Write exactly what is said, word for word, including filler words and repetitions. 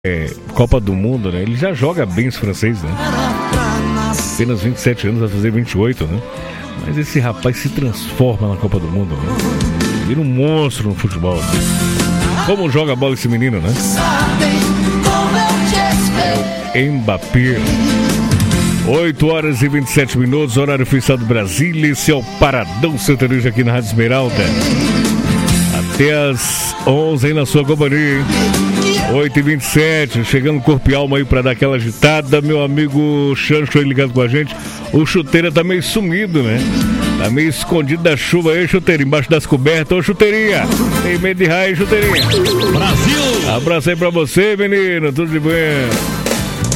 É, Copa do Mundo, né? Ele já joga bem os franceses, né? Apenas vinte e sete anos, vai fazer vinte e oito, né? Mas esse rapaz se transforma na Copa do Mundo, né? Vira um monstro no futebol. Como joga a bola esse menino, né? É o Mbappé. oito horas e vinte e sete minutos, horário oficial do Brasília. Esse é o Paradão Sertanejo aqui na Rádio Esmeralda. Até as onze aí na sua companhia, hein? oito e vinte e sete, chegando corpo e alma aí pra dar aquela agitada. Meu amigo Chancho aí ligado com a gente. O Chuteira tá meio sumido, né? Tá meio escondido da chuva aí, Chuteira, embaixo das cobertas. Ô, Chuteirinha, tem medo de raio, Chuteirinha. Brasil! Abraço aí pra você, menino, tudo de bem.